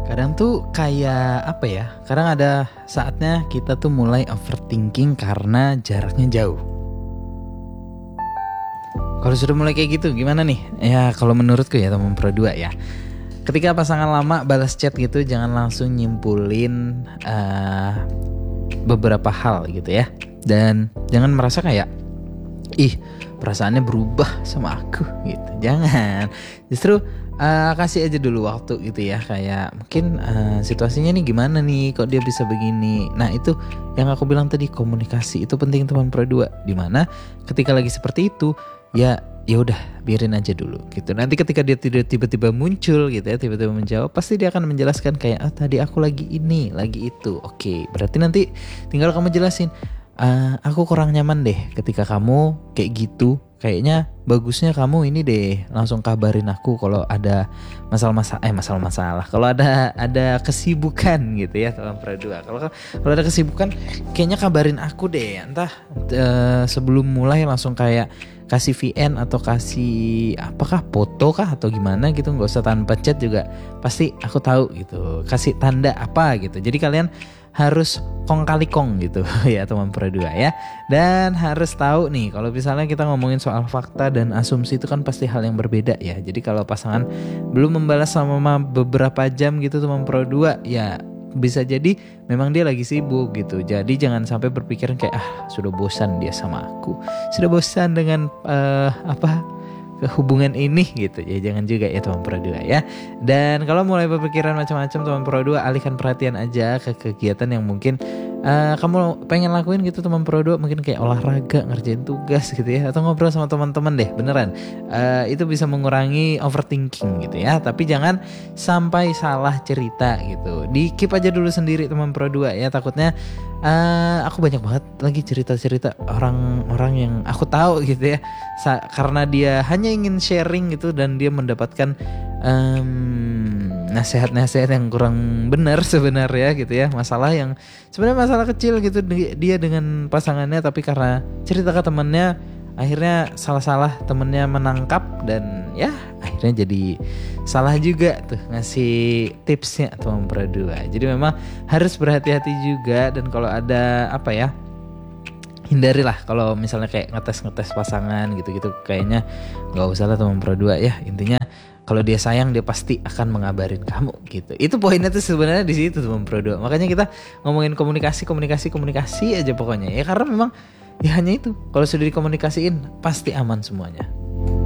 Kadang tuh kayak apa ya? Kadang ada saatnya kita tuh mulai overthinking karena jaraknya jauh. Kalau sudah mulai kayak gitu gimana nih? Ya kalau menurutku ya teman Pro 2 ya. Ketika pasangan lama balas chat gitu jangan langsung nyimpulin beberapa hal gitu ya. Dan jangan merasa kayak perasaannya berubah sama aku gitu. Jangan. Justru kasih aja dulu waktu gitu ya. Kayak mungkin situasinya nih gimana nih, kok dia bisa begini. Nah itu yang aku bilang tadi, komunikasi itu penting teman Pro 2. Dimana ketika lagi seperti itu ya udah biarin aja dulu gitu. Nanti ketika dia tiba-tiba muncul gitu ya, tiba-tiba menjawab, pasti dia akan menjelaskan kayak tadi aku lagi ini, lagi itu. Oke, berarti nanti tinggal kamu jelasin, aku kurang nyaman deh ketika kamu kayak gitu. Kayaknya bagusnya kamu ini deh, langsung kabarin aku kalau ada masalah. Kalau ada kesibukan gitu ya teman Pro 2. Kalau ada kesibukan kayaknya kabarin aku deh. Entah sebelum mulai langsung kayak kasih VN atau kasih apakah foto kah atau gimana gitu, nggak usah tanpa chat juga pasti aku tahu gitu, kasih tanda apa gitu. Jadi kalian harus kong kali kong gitu ya teman Pro 2 ya. Dan harus tahu nih kalau misalnya kita ngomongin soal fakta dan asumsi itu kan pasti hal yang berbeda ya. Jadi kalau pasangan belum membalas selama beberapa jam gitu teman Pro 2 ya, bisa jadi memang dia lagi sibuk gitu. Jadi jangan sampai berpikiran kayak sudah bosan dia sama aku, sudah bosan dengan hubungan ini gitu ya. Jangan juga ya teman Pro 2 ya. Dan kalau mulai berpikiran macam-macam teman Pro 2, alihkan perhatian aja ke kegiatan yang mungkin kamu pengen lakuin gitu teman Pro 2. Mungkin kayak olahraga, ngerjain tugas gitu ya, atau ngobrol sama teman-teman deh. Beneran itu bisa mengurangi overthinking gitu ya. Tapi jangan sampai salah cerita gitu. Di keep aja dulu sendiri teman Pro 2 ya. Takutnya aku banyak banget lagi cerita-cerita orang-orang yang aku tahu gitu ya, karena dia hanya ingin sharing gitu dan dia mendapatkan nasihat-nasihat yang kurang benar sebenarnya gitu ya. Masalah yang sebenarnya masalah kecil gitu dia dengan pasangannya, tapi karena cerita ke temannya akhirnya salah-salah temennya menangkap dan ya akhirnya jadi salah juga tuh ngasih tipsnya teman Pro 2. Jadi memang harus berhati-hati juga. Dan kalau ada hindarilah kalau misalnya kayak ngetes pasangan gitu-gitu, kayaknya nggak usah lah teman Pro 2 ya. Intinya kalau dia sayang dia pasti akan mengabarin kamu gitu. Itu poinnya tuh sebenarnya di situ teman Pro 2. Makanya kita ngomongin komunikasi aja pokoknya ya, karena memang ya hanya itu. Kalau sudah dikomunikasiin pasti aman semuanya.